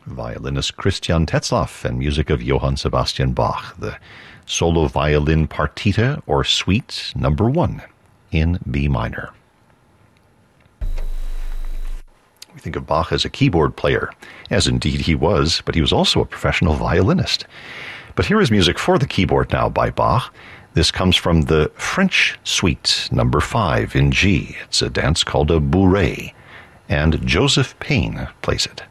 violinist Christian Tetzlaff and music of Johann Sebastian Bach, the solo violin partita or suite number 1 in B minor. We think of Bach as a keyboard player, as indeed he was, but he was also a professional violinist. But here is music for the keyboard now by Bach. This comes from the French Suite number 5 in G. It's a dance called a bourrée, and Joseph Payne plays it.